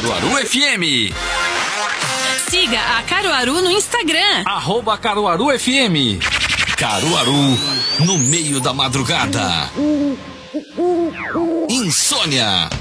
Caruaru FM. Siga a Caruaru no Instagram. @Caruaru FM. Caruaru, no meio da madrugada. Insônia.